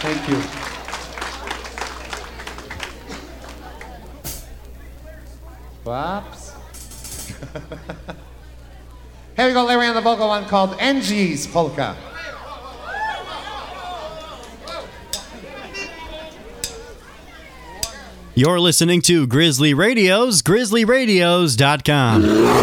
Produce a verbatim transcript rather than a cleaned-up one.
Thank you. Whoops. Here we go, Larry on the vocal one called Angie's Polka. You're listening to Grizzly Radios, grizzly radios dot com.